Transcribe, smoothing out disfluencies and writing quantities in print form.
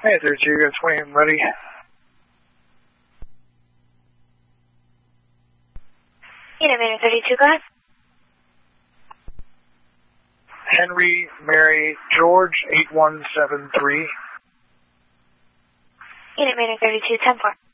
Hey, 32, you got 20, I'm ready. Unit Manor 32, go ahead. Henry, Mary, George, 8173. Unit Manor 32, 10-4.